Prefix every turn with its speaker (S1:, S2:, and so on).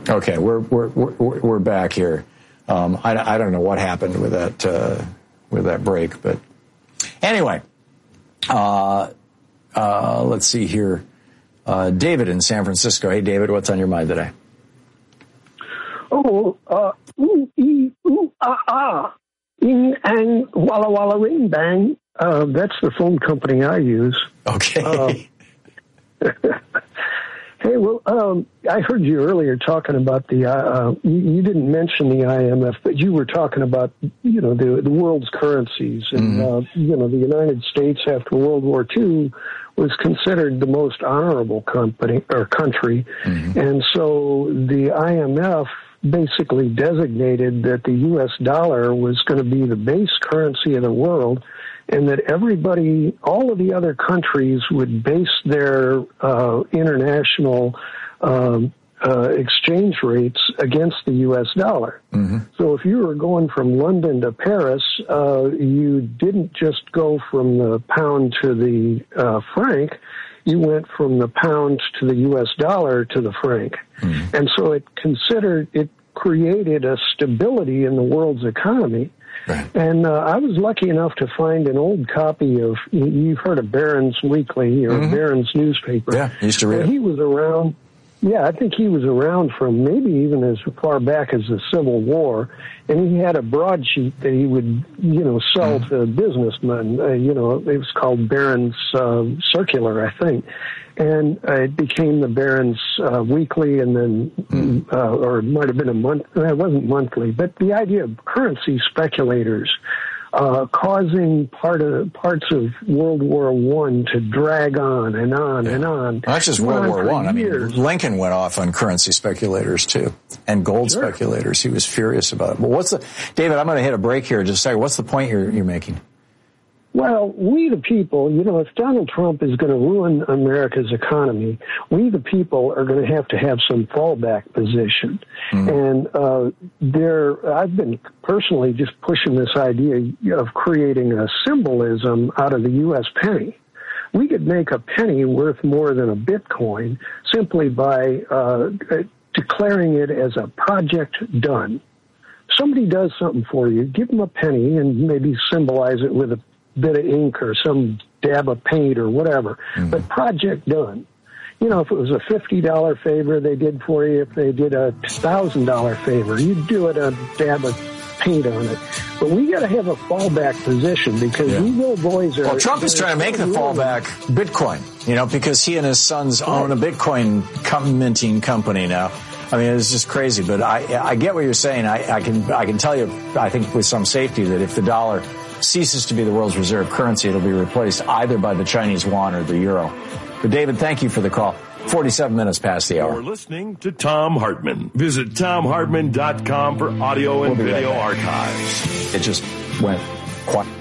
S1: Okay, we're back here. I don't know what happened with that break, but anyway, let's see here. David in San Francisco. Hey, David, what's on your mind today?
S2: Oh, ing, ang, walla walla ring bang. That's the phone company I use.
S1: Okay.
S2: Hey, well, I heard you earlier talking about the, you didn't mention the IMF, but you were talking about, the world's currencies. And, the United States after World War II was considered the most honorable country. Mm-hmm. And so the IMF basically designated that the U.S. dollar was going to be the base currency of the world, and that all of the other countries would base their international exchange rates against the U.S. dollar. Mm-hmm. So if you were going from London to Paris, you didn't just go from the pound to the franc. You went from the pound to the U.S. dollar to the franc. Mm-hmm. And so it created a stability in the world's economy. Right. And I was lucky enough to find an old copy of, you've heard of Barron's Weekly or mm-hmm. Barron's newspaper.
S1: Yeah, I used to read it.
S2: He was around, I think he was around from maybe even as far back as the Civil War. And he had a broadsheet that he would, sell to businessmen. It was called Barron's Circular, I think. And it became the Barron's Weekly, and then, or it might have been it wasn't monthly, but the idea of currency speculators causing parts of World War I to drag on and on and on.
S1: Well, that's just World War I. I mean, Lincoln went off on currency speculators, too, and gold speculators. He was furious about it. But David, I'm going to hit a break here. Just say, what's the point you're making?
S2: Well, we the people, if Donald Trump is going to ruin America's economy, we the people are going to have some fallback position. Mm. And I've been personally just pushing this idea of creating a symbolism out of the U.S. penny. We could make a penny worth more than a Bitcoin simply by declaring it as a project done. Somebody does something for you, give them a penny and maybe symbolize it with a bit of ink or some dab of paint or whatever, but project done. If it was a $50 favor they did for you, if they did a $1,000 favor, you'd do it a dab of paint on it. But we got to have a fallback position because we little boys are...
S1: Well, Trump is trying to make the fallback Bitcoin, because he and his sons own a Bitcoin minting company now. I mean, it's just crazy, but I get what you're saying. I can tell you, I think with some safety, that if the dollar ceases to be the world's reserve currency, it'll be replaced either by the Chinese yuan or the euro. But David, thank you for the call. 47 minutes past the hour.
S3: You're listening to Thom Hartmann. Visit ThomHartmann.com for audio and video archives.
S1: It just went quiet.